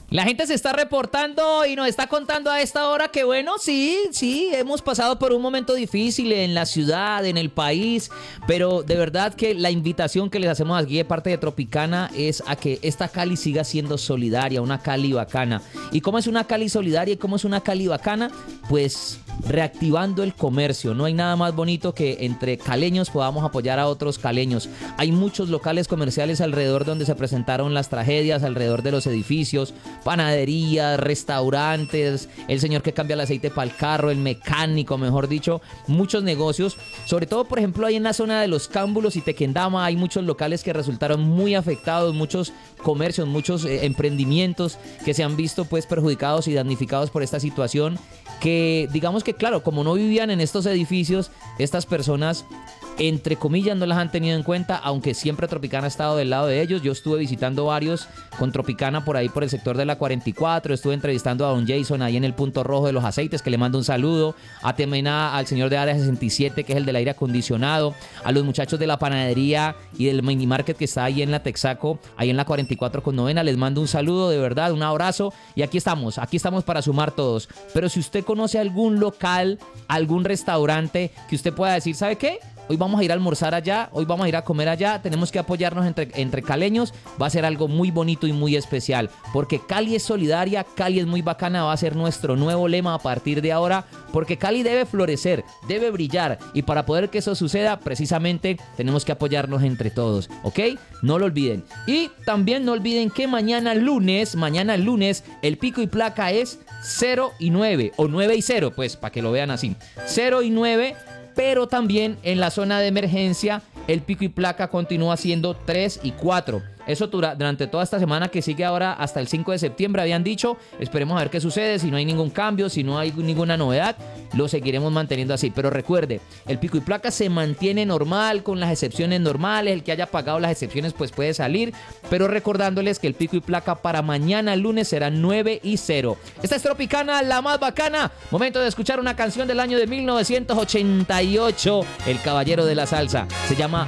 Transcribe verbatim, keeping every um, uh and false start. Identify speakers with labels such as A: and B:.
A: La gente se está reportando y nos está contando a esta hora que bueno, sí, sí, hemos pasado por un momento difícil en la ciudad, en el país, pero de verdad que la invitación que les hacemos aquí de parte de Tropicana es a que esta Cali siga siendo solidaria, una Cali bacana. ¿Y cómo es una Cali solidaria y cómo es una Cali bacana? Pues reactivando el comercio. No hay nada más bonito que entre caleños podamos apoyar a otros caleños. Hay muchos locales comerciales alrededor donde se presentaron las tragedias, alrededor de los edificios, panaderías, restaurantes, el señor que cambia el aceite para el carro, el mecánico, mejor dicho, muchos negocios. Sobre todo, por ejemplo, ahí en la zona de Los Cámbulos y Tequendama hay muchos locales que resultaron muy afectados, muchos comercios, muchos eh, emprendimientos que se han visto pues perjudicados y damnificados por esta situación, que digamos que claro, como no vivían en estos edificios, estas personas entre comillas no las han tenido en cuenta, aunque siempre Tropicana ha estado del lado de ellos. Yo estuve visitando varios con Tropicana por ahí por el sector de la cuarenta y cuatro, estuve entrevistando a don Jason ahí en el punto rojo de los aceites, que le mando un saludo, a Temena, al señor de área sesenta y siete, que es el del aire acondicionado, a los muchachos de la panadería y del mini market que está ahí en la Texaco, ahí en la cuarenta y cuatro con novena, les mando un saludo, de verdad, un abrazo, y aquí estamos, aquí estamos para sumar todos. Pero si usted conoce algún local, algún restaurante que usted pueda decir, ¿sabe qué? Hoy vamos a ir a almorzar allá, hoy vamos a ir a comer allá, tenemos que apoyarnos entre, entre caleños, va a ser algo muy bonito y muy especial, porque Cali es solidaria, Cali es muy bacana, va a ser nuestro nuevo lema a partir de ahora, porque Cali debe florecer, debe brillar, y para poder que eso suceda, precisamente tenemos que apoyarnos entre todos, ¿ok? No lo olviden. Y también no olviden que mañana lunes, mañana lunes, el pico y placa es cero y nueve, o nueve y cero, pues, para que lo vean así, cero y nueve. Pero también en la zona de emergencia el pico y placa continúa siendo tres y cuatro. Eso dura, durante toda esta semana que sigue ahora hasta el cinco de septiembre habían dicho. Esperemos a ver qué sucede, si no hay ningún cambio, si no hay ninguna novedad, lo seguiremos manteniendo así. Pero recuerde, el pico y placa se mantiene normal, con las excepciones normales. El que haya pagado las excepciones pues puede salir, pero recordándoles que el pico y placa para mañana lunes será nueve y cero. Esta es Tropicana, la más bacana. Momento de escuchar una canción del año de mil novecientos ochenta y ocho, El Caballero de la Salsa. Se llama